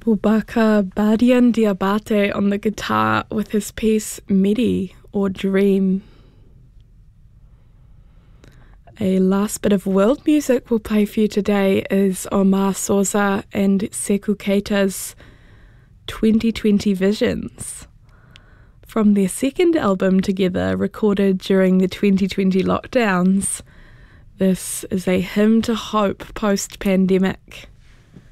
Boubacar Badian Diabate on the guitar with his piece Medi, or Dream. A last bit of world music we'll play for you today is Omar Sosa and Sekou Keita's 2020 Visions. From their second album together, recorded during the 2020 lockdowns, this is a hymn to hope post-pandemic.